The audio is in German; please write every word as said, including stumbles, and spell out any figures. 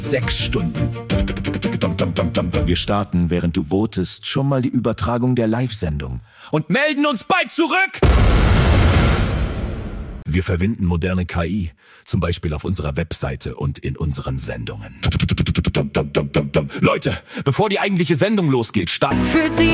Sechs Stunden. Wir starten, während du votest, schon mal die Übertragung der Live-Sendung und melden uns bald zurück! Wir verwenden moderne K I, zum Beispiel auf unserer Webseite und in unseren Sendungen. Leute, bevor die eigentliche Sendung losgeht, starten...